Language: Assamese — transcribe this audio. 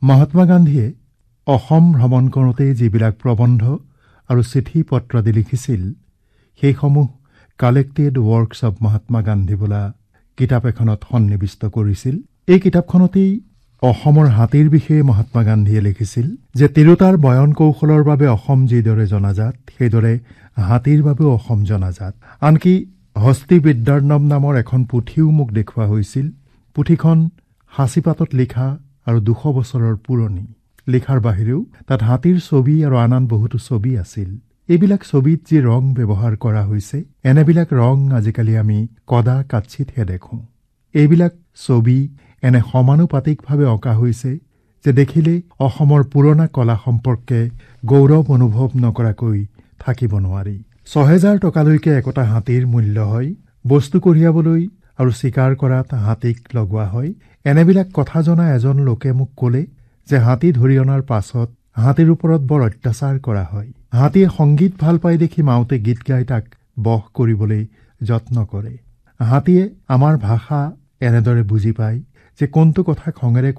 মহাত্মা গান্ধীয়ে অসম ভ্ৰমণ কৰোঁতে যিবিলাক প্ৰবন্ধ আৰু চিঠি পত্ৰ দি লিখিছিল সেইসমূহ collected works of Mahatma Gandhi বোলা কিতাপ এখনত সন্নিৱিষ্ট কৰিছিল। এই কিতাপখনতেই অসমৰ হাতীৰ বিষয়ে মহাত্মা গান্ধীয়ে লিখিছিল যে তিৰোতাৰ বয়ন কৌশলৰ বাবে অসম যিদৰে জনাজাত সেইদৰে হাতীৰ বাবেও অসম জনাজাত। আনকি হস্তিবিদ্যাৰ্ণৱ নামৰ এখন পুথিও মোক দেখুওৱা হৈছিল। পুথিখন সাঁচিপাতত লিখা আৰু 200 বছৰৰ পুৰণি। লিখাৰ বাহিৰেও তাত হাতীৰ ছবি আৰু আন বহুতো ছবি আছিল। এইবিলাক ছবিত যি ৰং ব্যৱহাৰ কৰা হৈছে এনেবিলাক ৰং আজিকালি আমি কদা কাৎচিতহে দেখোঁ। এইবিলাক ছবি এনে সমানুপাতিকভাৱে অঁকা হৈছে যে দেখিলে অসমৰ পুৰণা কলা সম্পৰ্কে গৌৰৱ অনুভৱ নকৰাকৈ থাকিব নোৱাৰি। ৬,০০০ টকালৈকে একোটা হাতীৰ মূল্য হয়। বস্তু কঢ়িয়াবলৈ আৰু চিকাৰ কৰাত হাতীক লগোৱা হয়। এনেবিলাক কথা জনা এজন লোকে মোক ক'লে যে হাতী ধৰি অনাৰ পাছত হাতীৰ ওপৰত বৰ অত্যাচাৰ কৰা হয়। হাতীয়ে সংগীত ভাল পাই দেখি মাউতে গীত গাই তাক বশ কৰিবলৈ যত্ন কৰে। হাতীয়ে আমাৰ ভাষা এনেদৰে বুজি পায় যে কোনটো কথা খঙেৰে